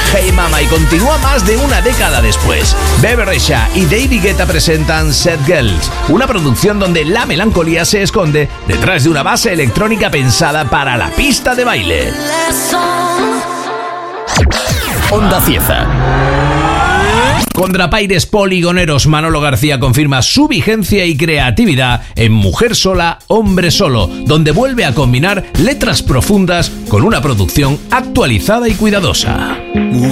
Hey Mama y continúa más de una década después. Bebe Rexha y David Guetta presentan Sad Girls, una producción donde la melancolía se esconde detrás de una base electrónica pensada para la pista de baile. Onda Cieza. Contrapaires poligoneros, Manolo García confirma su vigencia y creatividad en Mujer Sola, Hombre Solo, donde vuelve a combinar letras profundas con una producción actualizada y cuidadosa.